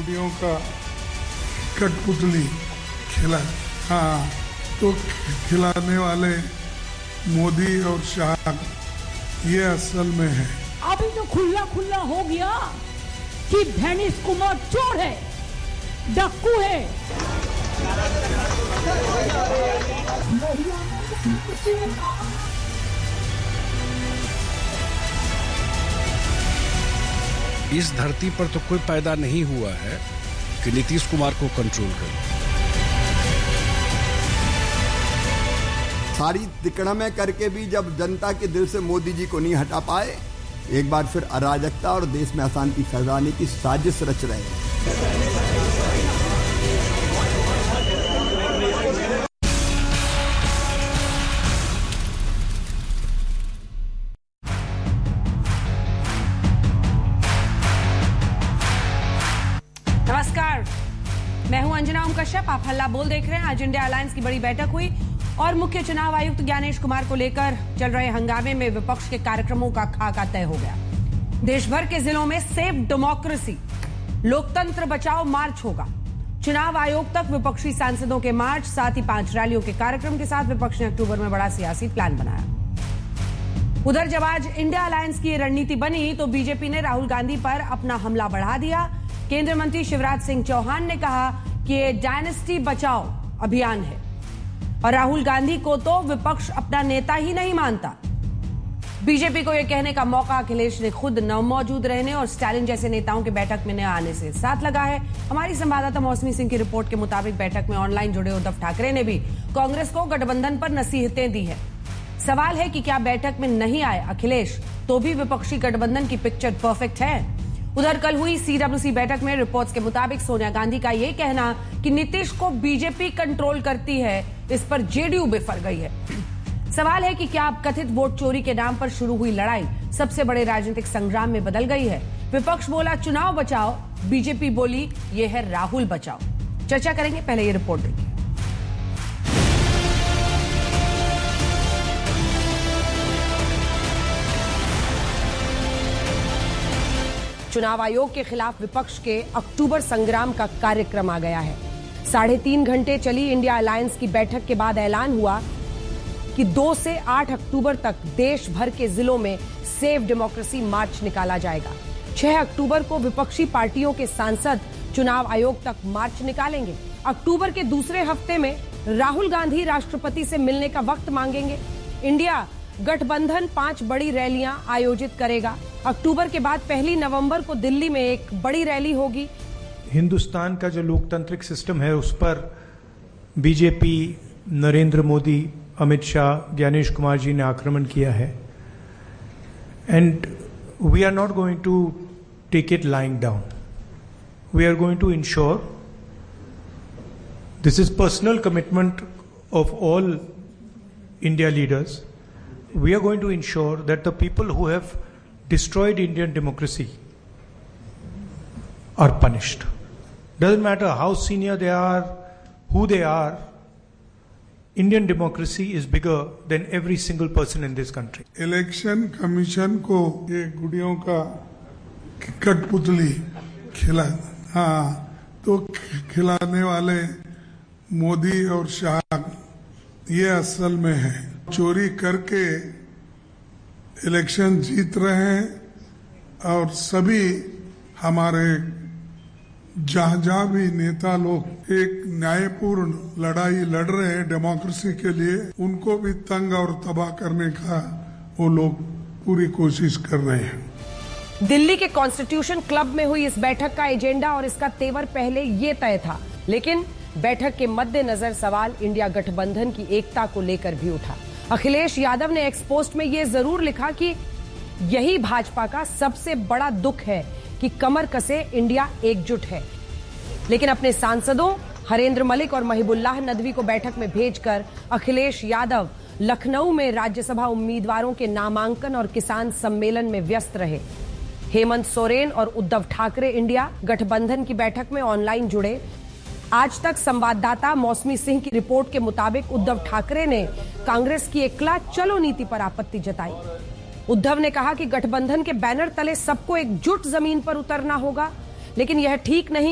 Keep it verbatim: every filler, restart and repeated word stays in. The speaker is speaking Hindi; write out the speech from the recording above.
गुड़ियों का कठपुतली खिला हाँ तो खिलाने वाले मोदी और शाह ये असल में है। अभी तो खुला खुला हो गया कि धनेश कुमार चोर है, डाकू है। इस धरती पर तो कोई पैदा नहीं हुआ है कि नीतीश कुमार को कंट्रोल करे। सारी तिकड़में करके भी जब जनता के दिल से मोदी जी को नहीं हटा पाए, एक बार फिर अराजकता और देश में अशांति फैलाने की साजिश रच रहे हैं। नमस्कार, मैं हूं अंजना ओम कश्यप। आप हल्ला बोल देख रहे हैं। आज इंडिया अलायंस की बड़ी बैठक हुई और मुख्य चुनाव आयुक्त ज्ञानेश कुमार को लेकर चल रहे हंगामे में विपक्ष के कार्यक्रमों का खाका तय हो गया। देश भर के जिलों में सेव डेमोक्रेसी, लोकतंत्र बचाओ मार्च होगा। चुनाव आयोग तक विपक्षी सांसदों के मार्च, साथ ही पांच रैलियों के कार्यक्रम के साथ विपक्ष ने अक्टूबर में बड़ा सियासी प्लान बनाया। उधर जब आज इंडिया अलायंस की रणनीति बनी तो बीजेपी ने राहुल गांधी पर अपना हमला बढ़ा दिया। केंद्रीय मंत्री शिवराज सिंह चौहान ने कहा कि ये डायनेस्टी बचाओ अभियान है और राहुल गांधी को तो विपक्ष अपना नेता ही नहीं मानता। बीजेपी को यह कहने का मौका अखिलेश ने खुद न मौजूद रहने और स्टालिन जैसे नेताओं के बैठक में न आने से साथ लगा है। हमारी संवाददाता मौसमी सिंह की रिपोर्ट के मुताबिक बैठक में ऑनलाइन जुड़े उद्धव ठाकरे ने भी कांग्रेस को गठबंधन पर नसीहतें दी है। सवाल है कि क्या बैठक में नहीं आए अखिलेश तो भी विपक्षी गठबंधन की पिक्चर परफेक्ट है? उधर कल हुई सीडब्ल्यूसी बैठक में रिपोर्ट्स के मुताबिक सोनिया गांधी का यह कहना कि नीतीश को बीजेपी कंट्रोल करती है, इस पर जेडीयू बिफर गई है। सवाल है कि क्या अब कथित वोट चोरी के नाम पर शुरू हुई लड़ाई सबसे बड़े राजनीतिक संग्राम में बदल गई है? विपक्ष बोला चुनाव बचाओ, बीजेपी बोली ये है राहुल बचाओ। चर्चा करेंगे, पहले ये रिपोर्ट देखिए। चुनाव आयोग के खिलाफ विपक्ष के अक्टूबर संग्राम का कार्यक्रम आ गया है। साढ़े तीन घंटे चली इंडिया अलायंस की बैठक के बाद ऐलान हुआ कि दो से आठ अक्टूबर तक देश भर के जिलों में सेव डेमोक्रेसी मार्च निकाला जाएगा। छह अक्टूबर को विपक्षी पार्टियों के सांसद चुनाव आयोग तक मार्च निकालेंगे। अक्टूबर के दूसरे हफ्ते में राहुल गांधी राष्ट्रपति से मिलने का वक्त मांगेंगे। इंडिया गठबंधन पांच बड़ी रैलियां आयोजित करेगा। अक्टूबर के बाद पहली नवंबर को दिल्ली में एक बड़ी रैली होगी। हिंदुस्तान का जो लोकतांत्रिक सिस्टम है उस पर बीजेपी, नरेंद्र मोदी, अमित शाह, ज्ञानेश कुमार जी ने आक्रमण किया है and we are not going to take it lying down. We are going to ensure, this is personal commitment of all India leaders, we are going to ensure that the people who have destroyed Indian democracy are punished. Doesn't matter how senior they are, who they are, Indian democracy is bigger than every single person in this country. Election commission को ये गुड़ियों का कठपुतली खिला हाँ तो खिलाने वाले मोदी और शाह ये असल में है। चोरी करके इलेक्शन जीत रहे हैं और सभी हमारे जहां जहां भी नेता लोग एक न्यायपूर्ण लड़ाई लड़ रहे हैं डेमोक्रेसी के लिए, उनको भी तंग और तबाह करने का वो लोग पूरी कोशिश कर रहे हैं। दिल्ली के कॉन्स्टिट्यूशन क्लब में हुई इस बैठक का एजेंडा और इसका तेवर पहले ये तय था, लेकिन बैठक के मद्देनजर सवाल इंडिया गठबंधन की एकता को लेकर भी उठा। अखिलेश यादव ने एक्स पोस्ट में यह जरूर लिखा कि यही भाजपा का सबसे बड़ा दुख है कि कमर कसे इंडिया एकजुट है, लेकिन अपने सांसदों हरेंद्र मलिक और महिबुल्लाह नदवी को बैठक में भेजकर अखिलेश यादव लखनऊ में राज्यसभा उम्मीदवारों के नामांकन और किसान सम्मेलन में व्यस्त रहे। हेमंत सोरेन और उद्धव ठाकरे इंडिया गठबंधन की बैठक में ऑनलाइन जुड़े। आज तक संवाददाता मौसमी सिंह की रिपोर्ट के मुताबिक उद्धव ठाकरे ने कांग्रेस की एकला चलो नीति पर आपत्ति जताई। उद्धव ने कहा कि गठबंधन के बैनर तले सबको एकजुट जमीन पर उतरना होगा, लेकिन यह ठीक नहीं